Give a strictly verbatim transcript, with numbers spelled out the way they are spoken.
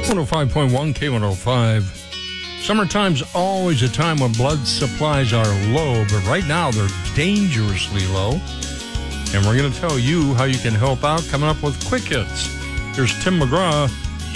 one oh five point one K one oh five. Summertime's always a time when blood supplies are low, but right now they're dangerously low. And we're going to tell you how you can help out coming up with Quick Hits. Here's Tim McGraw